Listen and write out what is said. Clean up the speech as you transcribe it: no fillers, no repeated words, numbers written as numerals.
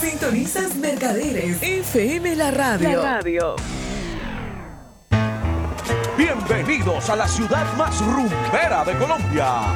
Sintonizas Mercaderes FM La Radio. Bienvenidos a la ciudad más rumbera de Colombia.